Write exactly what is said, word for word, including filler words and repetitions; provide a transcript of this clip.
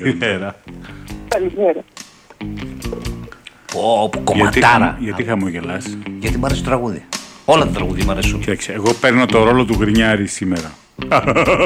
Καλημέρα. Καλημέρα. Πω, πω, κομματάρα. Γιατί, γιατί χαμογελάς? Γιατί μ' αρέσει το τραγούδι. Όλα τα τραγούδια μ' αρέσουν. Κοίταξε, εγώ παίρνω το ρόλο του Γρινιάρη σήμερα.